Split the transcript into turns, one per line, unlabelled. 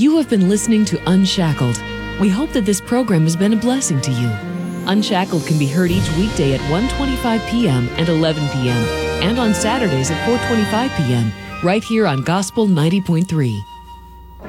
You have been listening to Unshackled. We hope that this program has been a blessing to you. Unshackled can be heard each weekday at 1:25 p.m. and 11 p.m. and on Saturdays at 4:25 p.m. right here on Gospel 90.3.